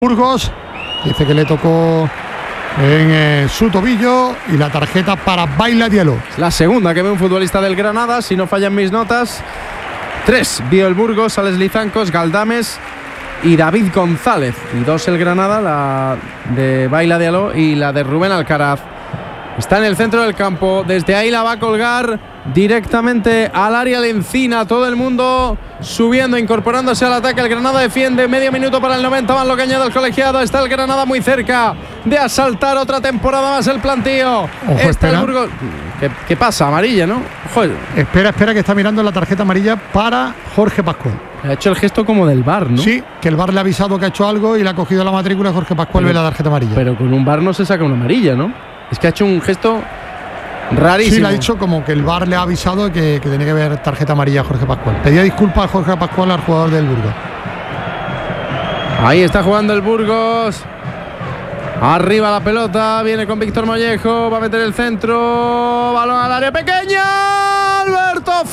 Burgos, dice que le tocó en su tobillo y la tarjeta para Baila Diallo. La segunda que ve un futbolista del Granada, si no fallan mis notas. 3 vio el Burgos, Alex Lizancos, Galdames y David González. Y 2 el Granada, la de Baila Diallo y la de Rubén Alcaraz. Está en el centro del campo, desde ahí la va a colgar directamente al área Lencina. Todo el mundo subiendo, incorporándose al ataque. El Granada defiende, medio minuto para el 90, más lo que añade el colegiado. Está el Granada muy cerca de asaltar otra temporada más el plantío. Está el Burgos. ¿Qué pasa? Amarilla, ¿no? Joder. Espera, que está mirando la tarjeta amarilla para Jorge Pascual. Ha hecho el gesto como del VAR, ¿no? Sí, que el VAR le ha avisado que ha hecho algo y le ha cogido la matrícula. Jorge Pascual ve la tarjeta amarilla. Pero con un VAR no se saca una amarilla, ¿no? Es que ha hecho un gesto rarísimo. Sí, le ha dicho como que el VAR le ha avisado que tenía que ver tarjeta amarilla a Jorge Pascual. Pedía disculpas a Jorge Pascual, al jugador del Burgos. Ahí está jugando el Burgos. Arriba la pelota, viene con Víctor Mollejo, va a meter el centro, balón al área pequeña, Alberto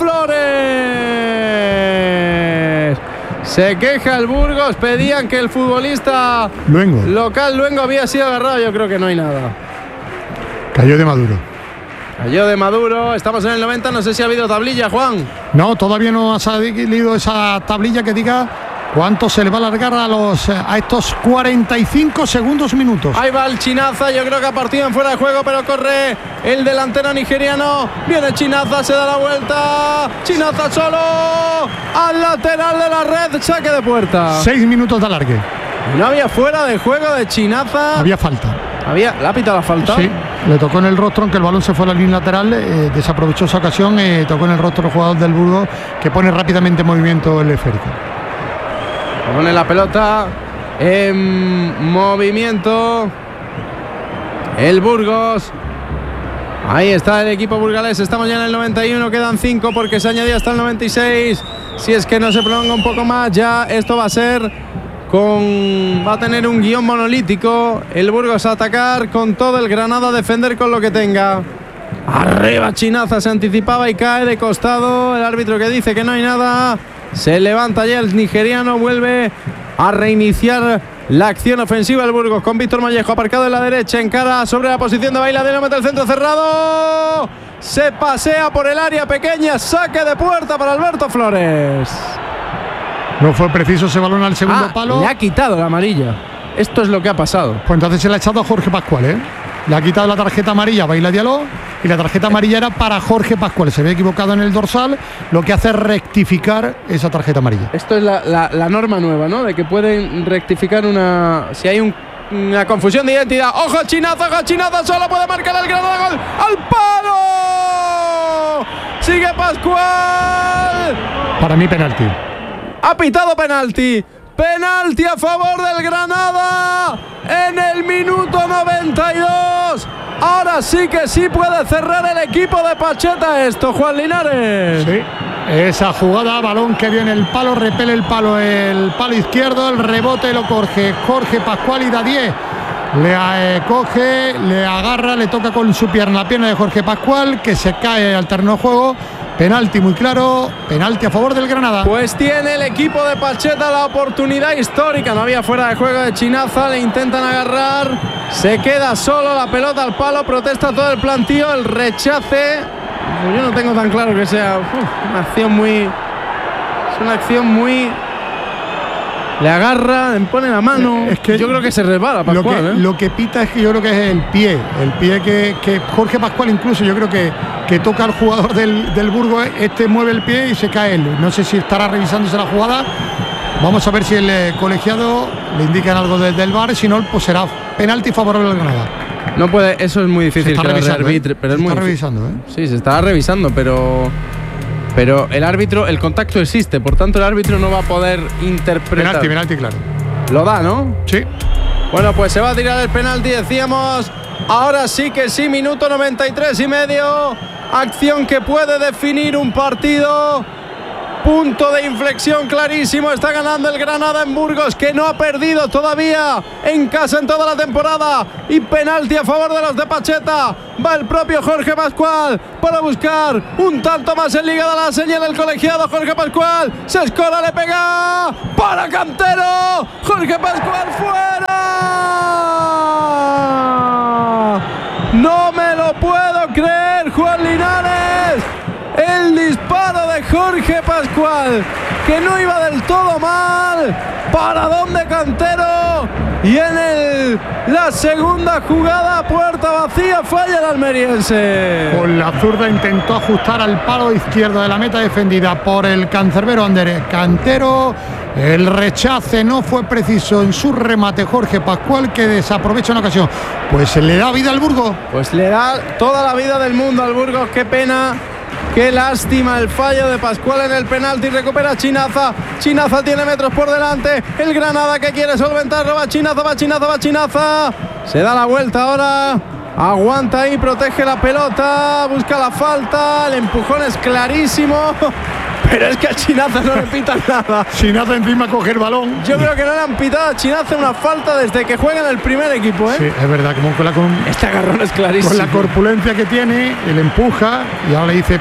Flores. Se queja el Burgos, pedían que el futbolista local Luengo había sido agarrado, yo creo que no hay nada. Cayó de Maduro, estamos en el 90, no sé si ha habido tablilla, Juan. No, todavía no ha salido esa tablilla que diga cuánto se le va a alargar a estos 45 segundos minutos. Ahí va el Chinaza, yo creo que ha partido en fuera de juego, pero corre el delantero nigeriano. Viene Chinaza, se da la vuelta. Chinaza solo al lateral de la red, saque de puerta. 6 minutos de alargue. No había fuera de juego de Chinaza. Había falta. ¿Le ha pitado la falta? Sí, le tocó en el rostro, aunque el balón se fue a la línea lateral, desaprovechó esa ocasión, tocó en el rostro el jugador del Burgos, que pone rápidamente en movimiento el esférico. Pone la pelota en movimiento el Burgos. Ahí está el equipo burgalés, estamos ya en el 91, quedan 5 porque se añadía hasta el 96. Si es que no se prolonga un poco más, ya esto va a ser va a tener un guión monolítico. El Burgos a atacar con todo, el Granada a defender con lo que tenga. Arriba Chinaza, se anticipaba y cae de costado. El árbitro que dice que no hay nada. Se levanta ya el nigeriano, vuelve a reiniciar la acción ofensiva del Burgos con Víctor Mollejo aparcado en la derecha, encara sobre la posición de Baila Diallo, mete el centro cerrado. Se pasea por el área pequeña, saque de puerta para Alberto Flores. No fue preciso ese balón al segundo palo. Le ha quitado la amarilla. Esto es lo que ha pasado. Pues entonces se le ha echado a Jorge Pascual, Le ha quitado la tarjeta amarilla a Baila Diallo y la tarjeta amarilla era para Jorge Pascual. Se había equivocado en el dorsal, lo que hace es rectificar esa tarjeta amarilla. Esto es la norma nueva, ¿no? De que pueden rectificar si hay una confusión de identidad. ¡Ojo Chinaza, solo puede marcar el Granada! ¡Gol! ¡Al palo! ¡Sigue Pascual! Para mí penalti. Ha pitado penalti. Penalti a favor del Granada en el minuto 92. Ahora sí que sí puede cerrar el equipo de Pacheta esto, Juan Linares. Sí, esa jugada, balón que viene el palo, repele el palo izquierdo, el rebote lo coge Jorge Pascual y da 10. Le coge, le agarra, le toca con su pierna la pierna de Jorge Pascual, que se cae al terreno de juego. Penalti muy claro, penalti a favor del Granada. Pues tiene el equipo de Pacheta la oportunidad histórica. No había fuera de juego de Chinaza, le intentan agarrar. Se queda solo, la pelota al palo, protesta todo el plantío, el rechace. Yo no tengo tan claro que sea una acción muy... Es una acción muy... Le agarra, le pone la mano. Es que yo creo que se resbala Pascual. Lo que pita es que yo creo que es el pie que Jorge Pascual incluso yo creo que toca al jugador del Burgos, mueve el pie y se cae él. No sé si estará revisándose la jugada. Vamos a ver si el colegiado le indican algo desde el VAR, si no pues será penalti favorable al Granada. No puede, eso es muy difícil que el árbitro, pero es muy revisando, Sí, se está revisando, pero el árbitro, el contacto existe, por tanto el árbitro no va a poder interpretar. Penalti, claro. Lo da, ¿no? Sí. Bueno, pues se va a tirar el penalti, decíamos. Ahora sí que sí, minuto 93 y medio. Acción que puede definir un partido. punto de inflexión clarísimo. Está ganando el Granada en Burgos, que no ha perdido todavía en casa en toda la temporada. Y penalti a favor de los de Pacheta. Va el propio Jorge Pascual para buscar un tanto más en Liga. Da la señal el colegiado Jorge Pascual. Se escola, le pega para Cantero. Jorge Pascual fuera. No me lo puedo creer, Juan Linares. El disparo de Jorge Pascual, que no iba del todo mal. ¿Para dónde Cantero? Y en la segunda jugada, puerta vacía, falla el almeriense. Con la zurda intentó ajustar al palo izquierdo de la meta defendida por el cancerbero Ander Cantero. El rechace no fue preciso en su remate Jorge Pascual, que desaprovecha una ocasión. Pues le da vida al Burgos. Pues le da toda la vida del mundo al Burgos. Qué pena. Qué lástima el fallo de Pascual en el penalti. Recupera Chinaza. Chinaza tiene metros por delante. El Granada que quiere solventarlo. Va Chinaza. Se da la vuelta ahora. Aguanta ahí, protege la pelota. Busca la falta. El empujón es clarísimo. Pero es que a Chinaza no le pitan nada. Chinaza encima coge el balón. Yo creo que no le han pitado a Chinaza una falta desde que juega en el primer equipo, ¿eh? Sí, es verdad, como este agarrón es clarísimo. Con la corpulencia que tiene, él empuja y ahora le dice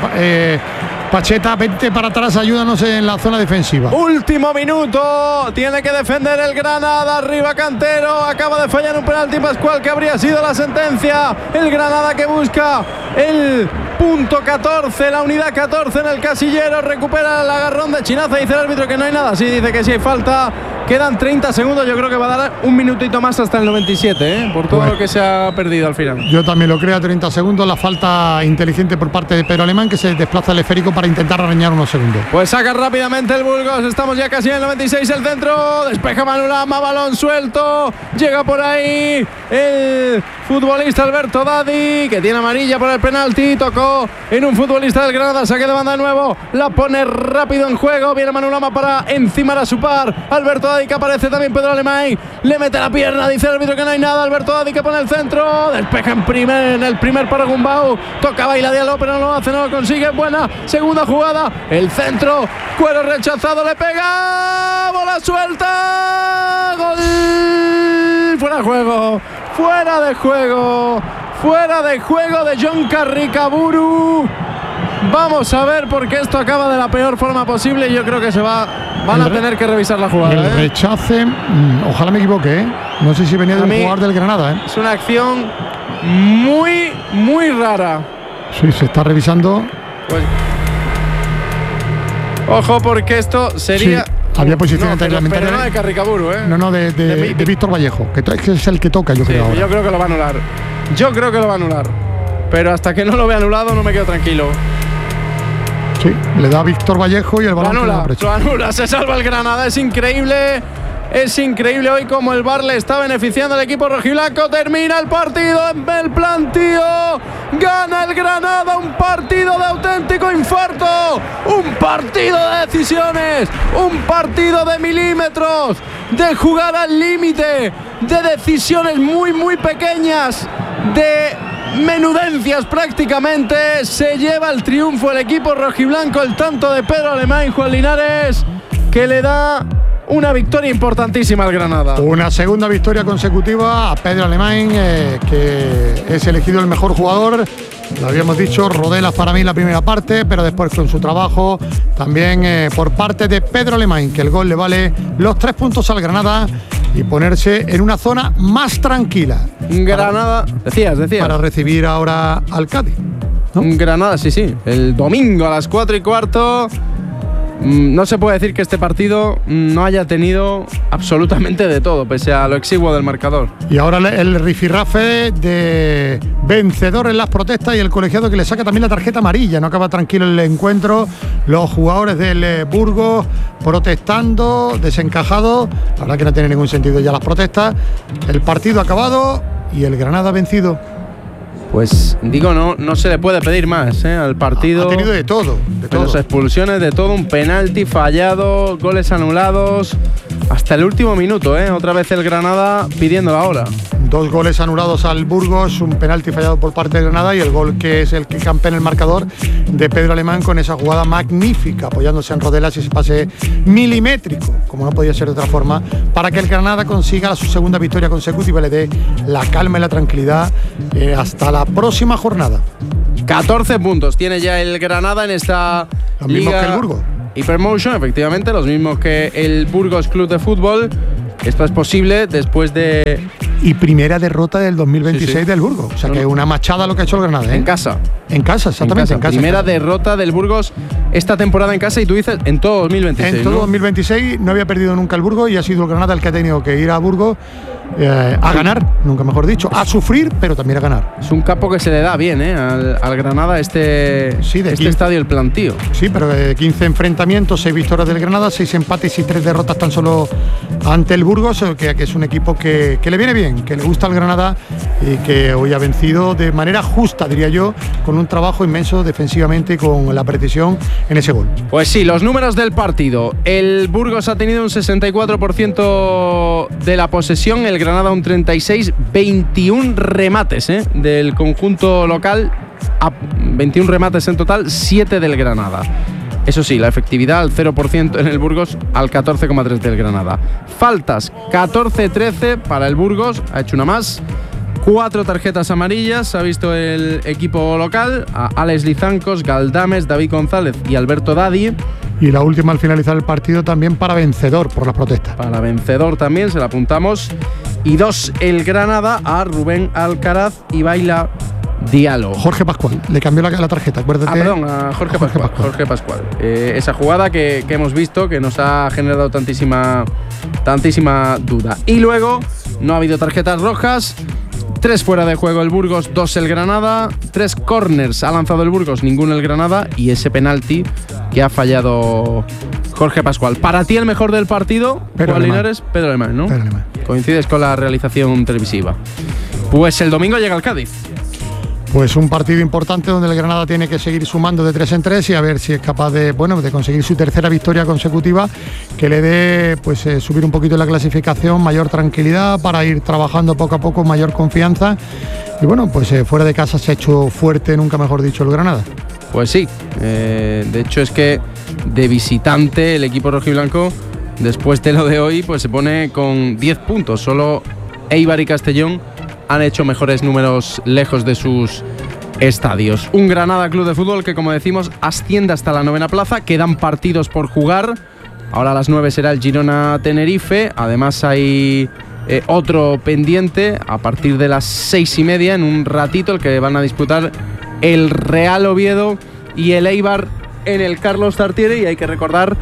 Pacheta, vente para atrás, ayúdanos en la zona defensiva. Último minuto, tiene que defender el Granada. Arriba Cantero, acaba de fallar un penalti Pascual, que habría sido la sentencia. El Granada que busca el punto 14, la unidad 14 en el casillero. Recupera el agarrón de Chinaza. Dice el árbitro que no hay nada. Sí, dice que sí hay falta. Quedan 30 segundos. Yo creo que va a dar un minutito más hasta el 97, por todo lo que se ha perdido al final. Yo también lo creo, 30 segundos. La falta inteligente por parte de Pedro Alemán, que se desplaza el esférico para intentar arañar unos segundos. Pues saca rápidamente el Burgos. Estamos ya casi en el 96. El centro. Despeja Manulama. Balón suelto. Llega por ahí el futbolista Alberto Dadi, que tiene amarilla por el penalti. Tocó en un futbolista del Granada. Saque de banda de nuevo. La pone rápido en juego. Viene Manulama para encimar a su par. Alberto Dadi, que aparece también Pedro Alemán. Le mete la pierna. Dice el árbitro que no hay nada. Alberto Dadi, que pone el centro. Despeja en el primer para Gumbau. Toca Baila Diallo, pero no lo hace, no lo consigue. Buena segunda jugada. El centro. Cuero rechazado. Le pega. Bola suelta. Gol. Fuera de juego. Fuera de juego. Fuera de juego de John Carricaburu. Vamos a ver, porque esto acaba de la peor forma posible. Yo creo que van a tener que revisar la jugada. El rechace, ojalá me equivoque, no sé si venía del jugador del Granada. Es una acción muy, muy rara. Sí, se está revisando. Pues, ojo, porque esto sería... Sí. Había posiciones reglamentarias. Pero no de Carricaburu, No, de Víctor Vallejo, que es el que toca, yo creo. Ahora. Yo creo que lo va a anular. Pero hasta que no lo vea anulado no me quedo tranquilo. Sí, le da a Víctor Vallejo y el balón lo anula, se salva el Granada. Es increíble hoy como el VAR le está beneficiando al equipo rojiblanco. Termina el partido en el plantío. Gana el Granada, un partido de auténtico infarto, un partido de decisiones, un partido de milímetros, de jugar al límite, de decisiones muy, muy pequeñas, de menudencias prácticamente. Se lleva el triunfo el equipo rojiblanco, el tanto de Pedro Alemán, Juan Linares, que le da una victoria importantísima al Granada. Una segunda victoria consecutiva a Pedro Alemán, que es elegido el mejor jugador. Lo habíamos dicho, Rodelas para mí en la primera parte, pero después con su trabajo también por parte de Pedro Alemán, que el gol le vale los 3 puntos al Granada y ponerse en una zona más tranquila. Granada, decías. Para recibir ahora al Cádiz, ¿no? Granada, sí. El domingo a las 4:15. No se puede decir que este partido no haya tenido absolutamente de todo, pese a lo exiguo del marcador. Y ahora el rifirrafe de vencedor en las protestas y el colegiado que le saca también la tarjeta amarilla. No acaba tranquilo el encuentro. Los jugadores del Burgos protestando, desencajados. La verdad que no tiene ningún sentido ya las protestas. El partido acabado y el Granada vencido. Pues digo, no se le puede pedir más al partido. Ha tenido de todo. Las expulsiones, de todo, un penalti fallado, goles anulados, hasta el último minuto, otra vez el Granada pidiendo la hora. 2 goles anulados al Burgos, un penalti fallado por parte de Granada y el gol que es el que campea en el marcador de Pedro Alemán con esa jugada magnífica, apoyándose en rodelas y ese pase milimétrico, como no podía ser de otra forma, para que el Granada consiga su segunda victoria consecutiva y le dé la calma y la tranquilidad hasta la próxima jornada. 14 puntos tiene ya el Granada en esta Los mismos liga que el Burgos. Hypermotion, efectivamente, los mismos que el Burgos Club de Fútbol. Esto es posible después de... Y primera derrota del 2026 del Burgos. O sea que una machada lo que ha hecho el Granada. En casa. En casa, exactamente. En casa. Primera derrota del Burgos esta temporada en casa y tú dices en todo 2026. En todo 2026 no había perdido nunca el Burgos y ha sido el Granada el que ha tenido que ir a Burgos a ganar, nunca mejor dicho, a sufrir, pero también a ganar. Es un campo que se le da bien al Granada este estadio, el Plantío. Sí, pero 15 enfrentamientos, 6 victorias del Granada, 6 empates y 3 derrotas tan solo ante el Burgos, que es un equipo que le viene bien, que le gusta al Granada y que hoy ha vencido de manera justa, diría yo, con un trabajo inmenso defensivamente y con la precisión en ese gol. Pues sí, los números del partido. El Burgos ha tenido un 64% de la posesión, el Granada un 36%, 21 remates del conjunto local, 21 remates en total, 7 del Granada. Eso sí, la efectividad al 0% en el Burgos, al 14,3% del Granada. Faltas, 14-13 para el Burgos, ha hecho una más. 4 tarjetas amarillas ha visto el equipo local, a Alex Lizancos, Galdames, David González y Alberto Dadi. Y la última al finalizar el partido también para vencedor por las protestas. Para vencedor también, se la apuntamos. Y 2 el Granada a Rubén Alcaraz y Baila Diallo. Jorge Pascual, le cambió la tarjeta, acuérdate. Perdón, a Jorge Pascual. Esa jugada que hemos visto que nos ha generado tantísima duda. Y luego no ha habido tarjetas rojas. 3 fuera de juego el Burgos, 2 el Granada, 3 corners ha lanzado el Burgos, ninguno el Granada y ese penalti que ha fallado Jorge Pascual. Para ti el mejor del partido, Juan Linares, Pedro Alemán, ¿no? Pedro Alemán. Coincides con la realización televisiva. Pues el domingo llega el Cádiz. Pues un partido importante donde el Granada tiene que seguir sumando de 3 en 3 y a ver si es capaz de conseguir su tercera victoria consecutiva que le dé subir un poquito la clasificación, mayor tranquilidad para ir trabajando poco a poco, mayor confianza. Y fuera de casa se ha hecho fuerte, nunca mejor dicho, el Granada. Pues sí, de hecho es que de visitante el equipo rojiblanco después de lo de hoy se pone con 10 puntos. Solo Eibar y Castellón han hecho mejores números lejos de sus estadios. Un Granada Club de Fútbol que, como decimos, asciende hasta la 9ª plaza. Quedan partidos por jugar. Ahora a las 9 será el Girona-Tenerife. Además hay otro pendiente a partir de las 6:30 en un ratito, el que van a disputar el Real Oviedo y el Eibar en el Carlos Tartiere. Y hay que recordar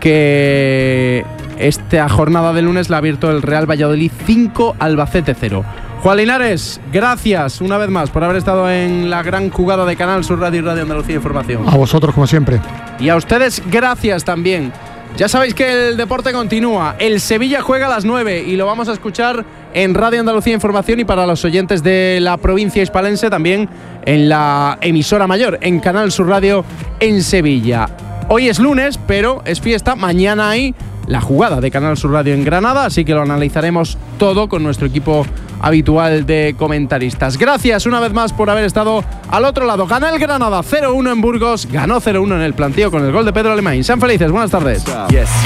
que esta jornada de lunes la ha abierto el Real Valladolid 5, Albacete 0. Juan Linares, gracias una vez más por haber estado en la gran jugada de Canal Sur Radio y Radio Andalucía Información. A vosotros, como siempre. Y a ustedes, gracias también. Ya sabéis que el deporte continúa. El Sevilla juega a las 9 y lo vamos a escuchar en Radio Andalucía Información y para los oyentes de la provincia hispalense también en la emisora mayor, en Canal Sur Radio en Sevilla. Hoy es lunes, pero es fiesta. Mañana hay la jugada de Canal Sur Radio en Granada, así que lo analizaremos todo con nuestro equipo habitual de comentaristas. Gracias una vez más por haber estado al otro lado. Gana el Granada 0-1 en Burgos, ganó 0-1 en el Plantío con el gol de Pedro Alemán. Sean felices, buenas tardes. Yes.